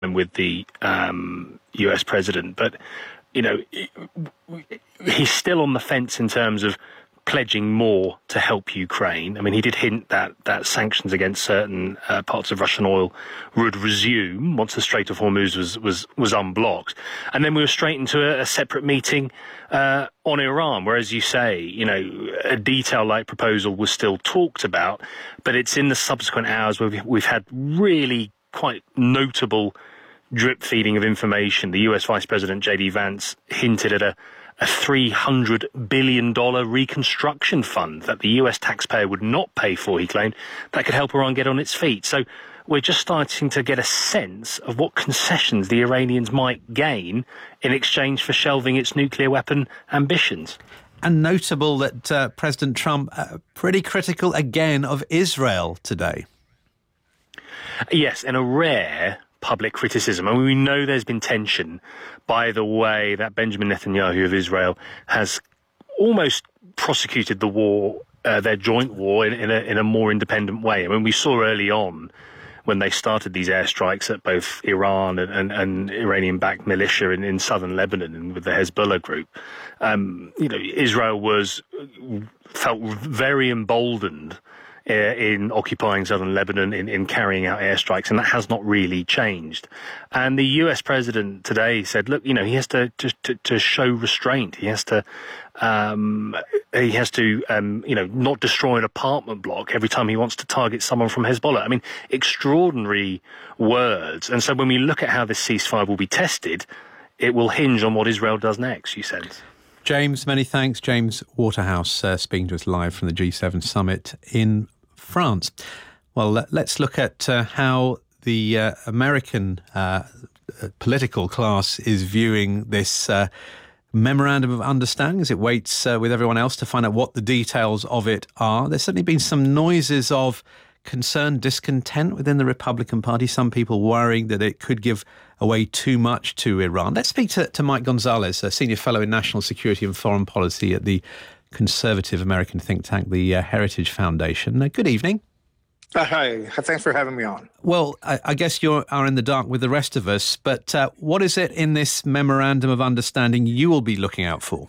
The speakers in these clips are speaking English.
with the US president, but he's still on the fence in terms of pledging more to help Ukraine. I mean, he did hint that sanctions against certain parts of Russian oil would resume once the Strait of Hormuz was unblocked. And then we were straight into a separate meeting on Iran, where, as you say, a detail-like proposal was still talked about, but it's in the subsequent hours where we've had really quite notable drip feeding of information. The US Vice President J.D. Vance hinted at a $300 billion reconstruction fund that the US taxpayer would not pay for, he claimed, that could help Iran get on its feet. So we're just starting to get a sense of what concessions the Iranians might gain in exchange for shelving its nuclear weapon ambitions. And notable that President Trump pretty critical again of Israel today. Yes, and a rare public criticism. I mean, we know there's been tension by the way that Benjamin Netanyahu of Israel has almost prosecuted the war, their joint war, in a more independent way. I mean, we saw early on when they started these airstrikes at both Iran and Iranian-backed militia in southern Lebanon and with the Hezbollah group. Israel felt very emboldened in occupying southern Lebanon, in carrying out airstrikes, and that has not really changed. And the US president today said, look, he has to show restraint. He has to not destroy an apartment block every time he wants to target someone from Hezbollah. I mean, extraordinary words. And so when we look at how this ceasefire will be tested, it will hinge on what Israel does next, you said. James, many thanks. James Waterhouse speaking to us live from the G7 summit in France. Well, let's look at how the American political class is viewing this memorandum of understanding as it waits with everyone else to find out what the details of it are. There's certainly been some noises of concern, discontent within the Republican Party, some people worrying that it could give away too much to Iran. Let's speak to Mike Gonzalez, a senior fellow in national security and foreign policy at the conservative American think tank, the Heritage Foundation. Good evening. Hi, thanks for having me on. Well, I guess you are in the dark with the rest of us, but what is it in this memorandum of understanding you will be looking out for?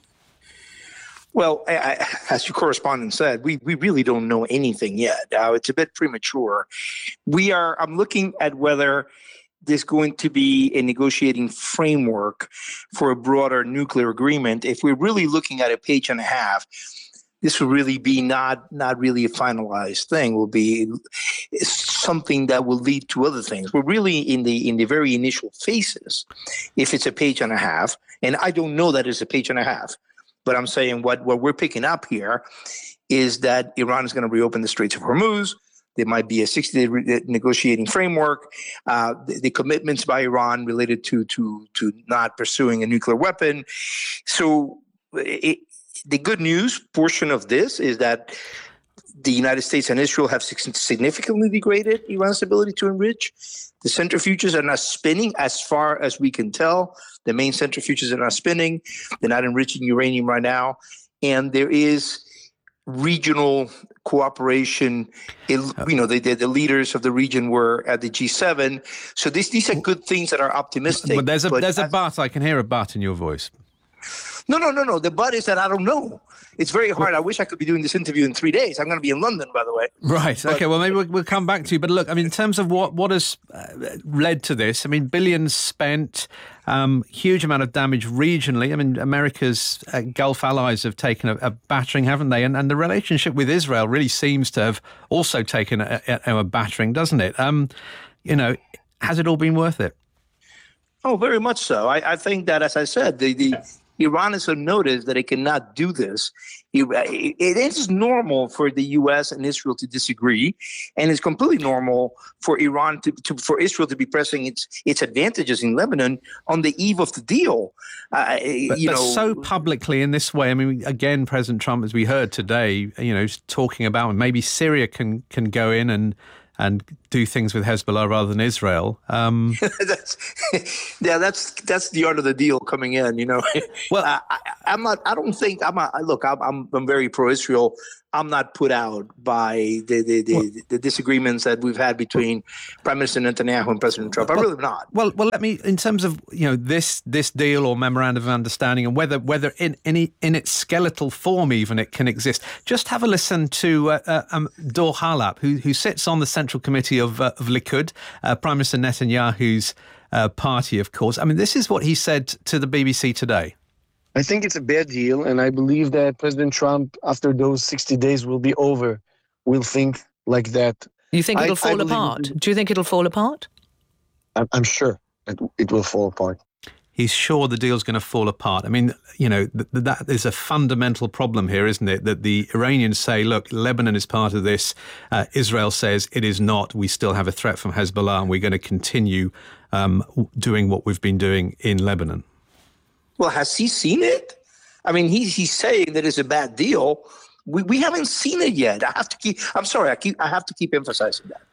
Well, as your correspondent said, we really don't know anything yet. It's a bit premature. I'm looking at whether there's going to be a negotiating framework for a broader nuclear agreement. If we're really looking at a page and a half, this will really be not really a finalized thing. Will be something that will lead to other things. We're really in the very initial phases. If it's a page and a half, and I don't know that it's a page and a half. But I'm saying what we're picking up here is that Iran is going to reopen the Straits of Hormuz. There might be a 60-day negotiating framework. The commitments by Iran related to not pursuing a nuclear weapon. So the good news portion of this is that the United States and Israel have significantly degraded Iran's ability to enrich. The centrifuges are not spinning as far as we can tell. The main centrifuges are not spinning. They're not enriching uranium right now. And there is regional cooperation. The leaders of the region were at the G7. So these are good things that are optimistic. But there's a but. I can hear a but in your voice. No. The but is that I don't know. It's very hard. I wish I could be doing this interview in 3 days. I'm going to be in London, by the way. Right. But, okay. Well, maybe we'll come back to you. But look, I mean, in terms of what has led to this, I mean, billions spent, huge amount of damage regionally. I mean, America's Gulf allies have taken a battering, haven't they? And the relationship with Israel really seems to have also taken a battering, doesn't it? Has it all been worth it? Oh, very much so. I think that, as I said, the Iran has noticed that it cannot do this. It is normal for the U.S. and Israel to disagree, and it's completely normal for Iran for Israel to be pressing its advantages in Lebanon on the eve of the deal. But so publicly in this way. I mean, again, President Trump, as we heard today, talking about maybe Syria can go in and do things with Hezbollah rather than Israel. That's the art of the deal coming in. Well, I'm not. I don't think I'm. Look, I'm very pro-Israel. I'm not put out by the disagreements that we've had between Prime Minister Netanyahu and President Trump. I'm really not. Well, let me, in terms of this deal or memorandum of understanding, and whether in its skeletal form even it can exist. Just have a listen to Dor Halap, who sits on the Central Committee of Likud, Prime Minister Netanyahu's party, of course. I mean, this is what he said to the BBC today. I think it's a bad deal, and I believe that President Trump, after those 60 days will be over, will think like that. You think it'll fall apart? Do you think it'll fall apart? I'm sure it will fall apart. He's sure the deal's going to fall apart. I mean, that is a fundamental problem here, isn't it? That the Iranians say, look, Lebanon is part of this. Israel says it is not. We still have a threat from Hezbollah, and we're going to continue doing what we've been doing in Lebanon. Well, has he seen it? I mean, he's saying that it's a bad deal. We haven't seen it yet. I have to keep emphasizing that.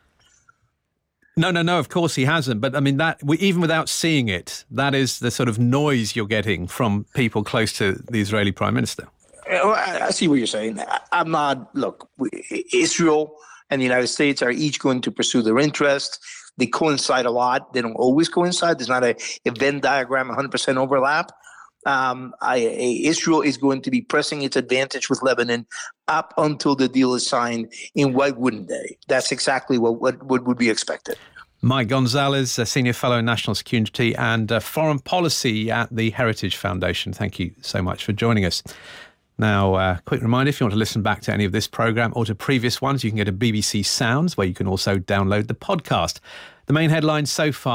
No, of course he hasn't. But I mean, even without seeing it, that is the sort of noise you're getting from people close to the Israeli Prime Minister. I see what you're saying. I'm not. Look, Israel and the United States are each going to pursue their interests. They coincide a lot. They don't always coincide. There's not a Venn diagram 100% overlap. Israel is going to be pressing its advantage with Lebanon up until the deal is signed. And why wouldn't they? That's exactly what would be expected. Mike Gonzalez, a Senior Fellow in National Security and Foreign Policy at the Heritage Foundation. Thank you so much for joining us. Now, quick reminder, if you want to listen back to any of this programme or to previous ones, you can go to BBC Sounds, where you can also download the podcast. The main headlines so far.